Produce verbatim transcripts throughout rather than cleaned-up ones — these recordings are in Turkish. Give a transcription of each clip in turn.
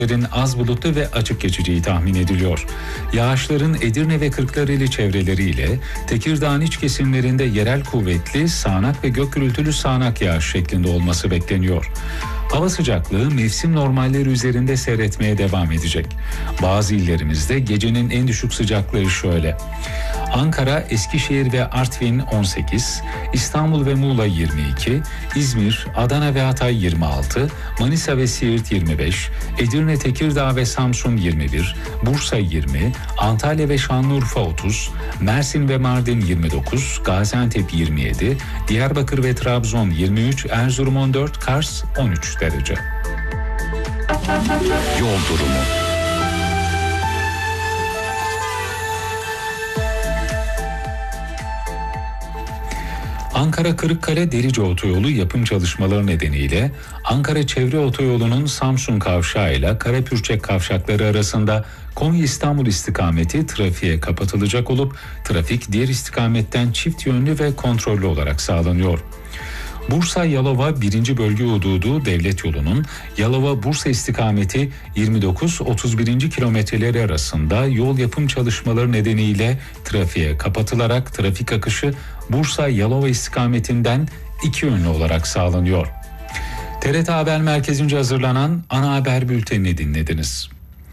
az bulutlu ve açık geçeceği tahmin ediliyor. Yağışların Edirne ve Kırklareli çevreleriyle Tekirdağ'ın iç kesimlerinde yerel kuvvetli sağanak ve gök gürültülü sağanak yağış şeklinde olması bekleniyor. Hava sıcaklığı mevsim normalleri üzerinde seyretmeye devam edecek. Bazı illerimizde gecenin en düşük sıcaklığı şöyle: Ankara, Eskişehir ve Artvin on sekiz, İstanbul ve Muğla yirmi iki, İzmir, Adana ve Hatay yirmi altı, Manisa ve Siirt yirmi beş, Edirne, Tekirdağ ve Samsun yirmi bir, Bursa yirmi, Antalya ve Şanlıurfa otuz, Mersin ve Mardin yirmi dokuz, Gaziantep yirmi yedi, Diyarbakır ve Trabzon yirmi üç, Erzurum on dört, Kars on üç derece. Yol durumu. Ankara Kırıkkale Derice Otoyolu yapım çalışmaları nedeniyle Ankara Çevre Otoyolu'nun Samsun Kavşağı ile Karapürçek kavşakları arasında Konya İstanbul istikameti trafiğe kapatılacak olup trafik diğer istikametten çift yönlü ve kontrollü olarak sağlanıyor. Bursa-Yalova birinci bölge hududu devlet yolunun Yalova-Bursa istikameti yirmi dokuz otuz birinci kilometreleri arasında yol yapım çalışmaları nedeniyle trafiğe kapatılarak trafik akışı Bursa-Yalova istikametinden iki yönlü olarak sağlanıyor. T R T Haber Merkezi'nce hazırlanan ana haber bültenini dinlediniz.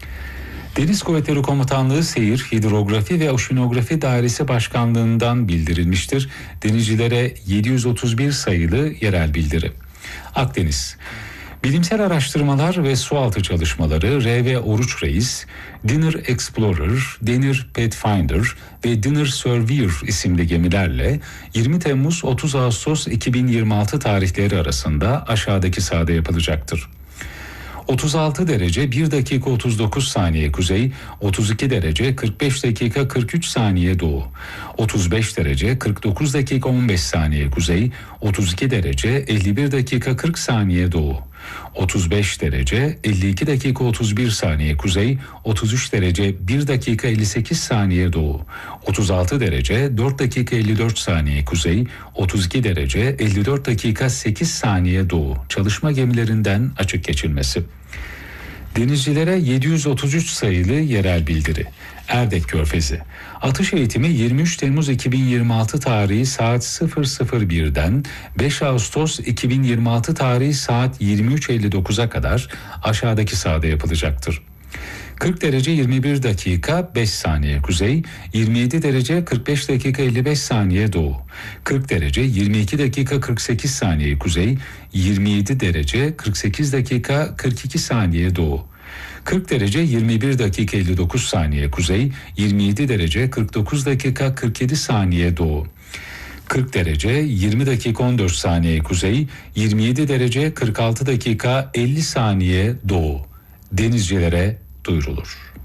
Deniz Kuvvetleri Komutanlığı Seyir, Hidrografi ve Oşinografi Dairesi Başkanlığı'ndan bildirilmiştir. Denizcilere yedi yüz otuz bir sayılı yerel bildiri. Akdeniz. Bilimsel araştırmalar ve sualtı çalışmaları R V Oruç Reis, Dinner Explorer, Dinner Pathfinder ve Dinner Surveyor isimli gemilerle yirmi Temmuz otuz Ağustos iki bin yirmi altı tarihleri arasında aşağıdaki sahada yapılacaktır. otuz altı derece bir dakika otuz dokuz saniye kuzey, otuz iki derece kırk beş dakika kırk üç saniye doğu, otuz beş derece kırk dokuz dakika on beş saniye kuzey, otuz iki derece elli bir dakika kırk saniye doğu, otuz beş derece elli iki dakika otuz bir saniye kuzey, otuz üç derece bir dakika elli sekiz saniye doğu, otuz altı derece dört dakika elli dört saniye kuzey, otuz iki derece elli dört dakika sekiz saniye doğu. Çalışma gemilerinden açık geçilmesi. Denizcilere yedi yüz otuz üç sayılı yerel bildiri. Erdek Körfezi. Atış eğitimi yirmi üç Temmuz iki bin yirmi altı tarihi saat sıfır sıfır birden beş Ağustos iki bin yirmi altı tarihi saat yirmi üç elli dokuza kadar aşağıdaki sahada yapılacaktır. kırk derece yirmi bir dakika beş saniye kuzey, yirmi yedi derece kırk beş dakika elli beş saniye doğu, kırk derece yirmi iki dakika kırk sekiz saniye kuzey, yirmi yedi derece kırk sekiz dakika kırk iki saniye doğu, kırk derece yirmi bir dakika elli dokuz saniye kuzey, yirmi yedi derece kırk dokuz dakika kırk yedi saniye doğu, kırk derece yirmi dakika on dört saniye kuzey, yirmi yedi derece kırk altı dakika elli saniye doğu. Denizcilere duyurulur.